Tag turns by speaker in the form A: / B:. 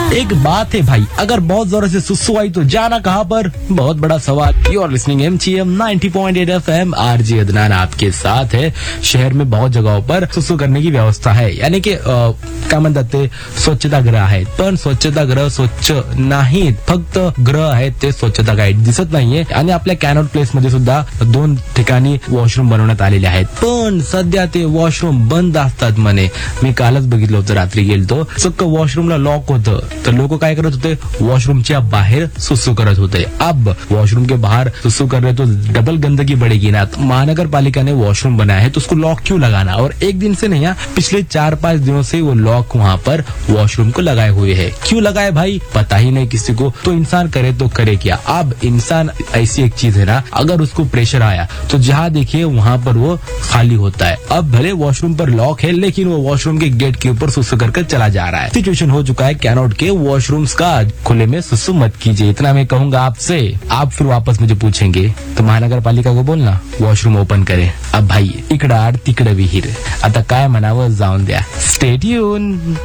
A: एक बात है भाई, अगर बहुत जोर से सुसु आई तो जाना कहाँ पर? बहुत बड़ा सवाल। You are listening MGM 90.8 FM। RJ Adnan आपके साथ है। शहर में बहुत जगहों पर सुसु करने की व्यवस्था है, यानी कि काय म्हणतात ते स्वच्छतागृह आहेत, पण स्वच्छतागृह स्वच्छ नाहीत, फक्त ग्रह आहेत ते स्वच्छता काही दिसत नाहीये. आणि आपल्या कॅनॉट प्लेस मध्ये सुद्धा 2 ठिकाणी वॉशरूम बनवण्यात आलेले आहेत, पण सध्या ते वॉशरूम बंद असतात म्हणे. मी कालच बघितलं होतं, रात्री गेलतो, चक्क वॉशरूमला लॉक होतं, तर लोक काय करत होते, वॉशरूमच्या बाहेर सुसु करत होते. अब वॉशरूम के बाहर सुसु कर रहे तो डबल गंदगी बढ़ेगी ना. महानगर पालिका ने वॉशरूम बनाया है तो उसको लॉक क्यों लगाना? और एक दिन से नहीं, पिछले 4-5 दिनों से वो लॉक वहाँ पर वॉशरूम को लगाए हुए है. क्यों लगाए भाई? पता ही नहीं किसी को. तो इंसान करे तो करे क्या? अब इंसान ऐसी एक चीज है ना, अगर उसको प्रेशर आया तो जहाँ देखिए वहाँ पर वो खाली होता है. अब भले वॉशरूम पर लॉक है, लेकिन वो वॉशरूम के गेट के ऊपर सुसु कर चला जा रहा है. सिचुएशन हो चुका है कैनॉट के वॉशरूम्स का. खुले में सुसु मत कीजिए, इतना मैं कहूंगा आपसे. आप फिर वापस मुझे पूछेंगे तो महानगर पालिका को बोलना वॉशरूम ओपन करे. अब भाई इकडं आड तिकडं विहीर, आता काय म्हणावं, जाऊन द्या. Stay tune.